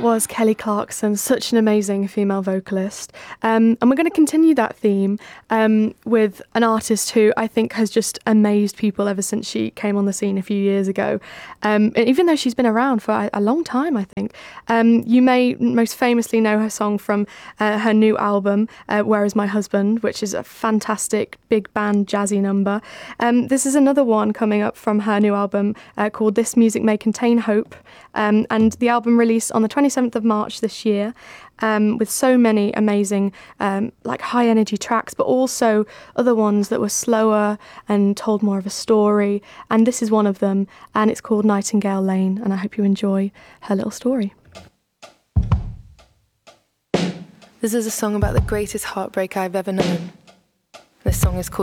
was Kelly Clarkson, such an amazing female vocalist. And we're going to continue that theme with an artist who I think has just amazed people ever since she came on the scene a few years ago. And even though she's been around for a long time, I think. You may most famously know her song from her new album, Where Is My Husband, which is a fantastic big band jazzy number. This is another one coming up from her new album called This Music May Contain Hope. And the album released on the 27th of March this year, with so many amazing like high energy tracks, but also other ones that were slower and told more of a story. And this is one of them, and it's called Nightingale Lane, and I hope you enjoy her little story. This is a song about the greatest heartbreak I've ever known. This song is called